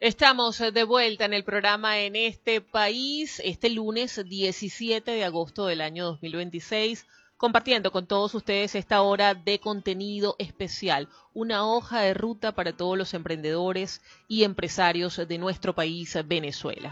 Estamos de vuelta en el programa En este país, este lunes 17 de agosto del año 2026, compartiendo con todos ustedes esta hora de contenido especial, una hoja de ruta para todos los emprendedores y empresarios de nuestro país, Venezuela.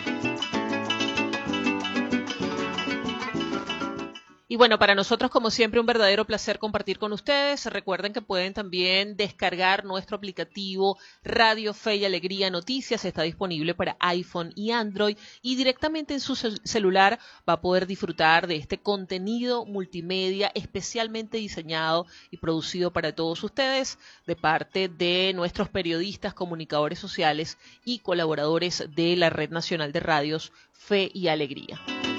Y bueno, para nosotros, como siempre, un verdadero placer compartir con ustedes. Recuerden que pueden también descargar nuestro aplicativo Radio Fe y Alegría Noticias. Está disponible para iPhone y Android. Y directamente en su celular va a poder disfrutar de este contenido multimedia especialmente diseñado y producido para todos ustedes de parte de nuestros periodistas, comunicadores sociales y colaboradores de la Red Nacional de Radios Fe y Alegría.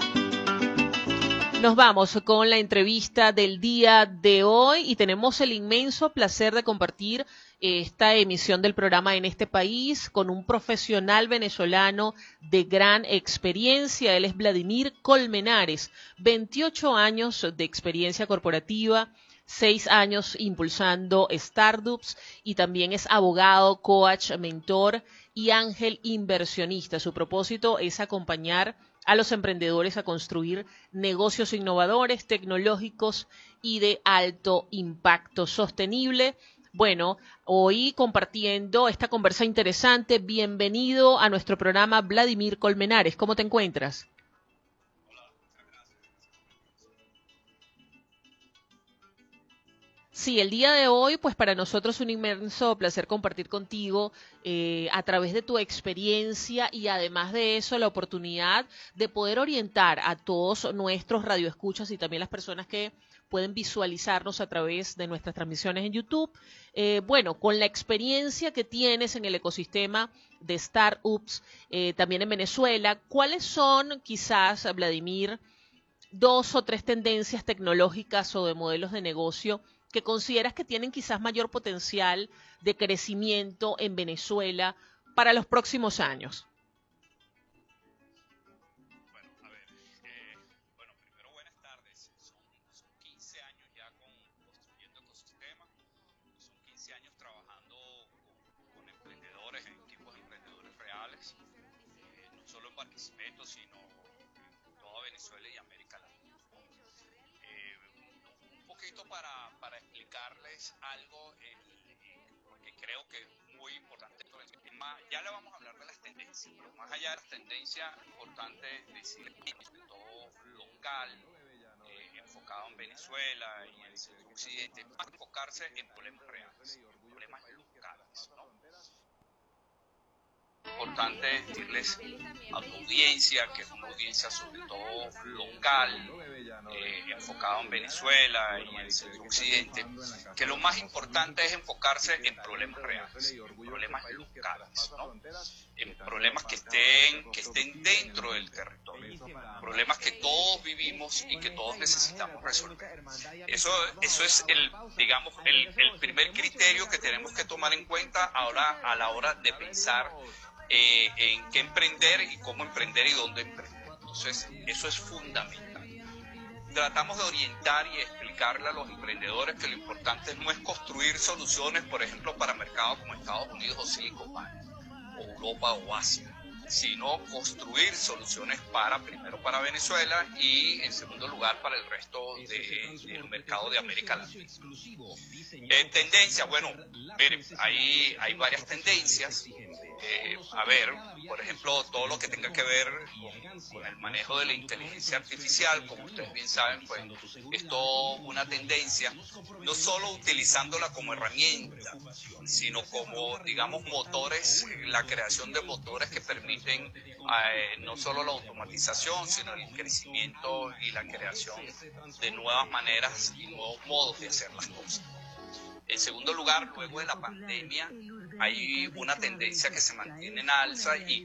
Nos vamos con la entrevista del día de hoy y tenemos el inmenso placer de compartir esta emisión del programa En este país con un profesional venezolano de gran experiencia. Él es Vladimir Colmenares, 28 años de experiencia corporativa, 6 años impulsando startups y también es abogado, coach, mentor y ángel inversionista. Su propósito es acompañar a los emprendedores a construir negocios innovadores, tecnológicos y de alto impacto sostenible. Bueno, hoy compartiendo esta conversa interesante, bienvenido a nuestro programa Vladimir Colmenares. ¿Cómo te encuentras? Sí, el día de hoy, pues para nosotros es un inmenso placer compartir contigo a través de tu experiencia y además de eso la oportunidad de poder orientar a todos nuestros radioescuchas y también las personas que pueden visualizarnos a través de nuestras transmisiones en YouTube. Bueno, con la experiencia que tienes en el ecosistema de startups, también en Venezuela, ¿cuáles son quizás, Vladimir, 2 o 3 tendencias tecnológicas o de modelos de negocio que consideras que tienen quizás mayor potencial de crecimiento en Venezuela para los próximos años? Bueno, primero buenas tardes. Son 15 años ya construyendo ecosistemas, son 15 años trabajando con emprendedores, en equipos de emprendedores reales, no solo en Barquisimeto, sino en toda Venezuela y América Latina. Un poquito para explicarles algo que creo que es muy importante. Ya le vamos a hablar de las tendencias, pero más allá de las tendencias, es importante decir que todo local, enfocado en Venezuela y en el centro occidente, más enfocarse en problemas reales, problemas locales, ¿no? Importante decirles a tu audiencia, que es una audiencia sobre todo local, enfocado en Venezuela y en el centro occidente, que lo más importante es enfocarse en problemas reales, en problemas locales, ¿no? En problemas que estén dentro del territorio, problemas que todos vivimos y que todos necesitamos resolver. Eso es el primer criterio que tenemos que tomar en cuenta ahora a la hora de pensar en qué emprender y cómo emprender y dónde emprender. Entonces, eso es fundamental. Tratamos de orientar y explicarle a los emprendedores que lo importante no es construir soluciones, por ejemplo, para mercados como Estados Unidos o Silicon Valley, o Europa o Asia, sino construir soluciones primero para Venezuela y en segundo lugar para el resto del mercado de América Latina. Tendencias, bueno, miren, hay varias tendencias. Por ejemplo, todo lo que tenga que ver con el manejo de la inteligencia artificial, como ustedes bien saben, pues es toda una tendencia, no solo utilizándola como herramienta, sino como, digamos, motores, la creación de motores que permiten no solo la automatización, sino el crecimiento y la creación de nuevas maneras y nuevos modos de hacer las cosas. En segundo lugar, luego de la pandemia, hay una tendencia que se mantiene en alza y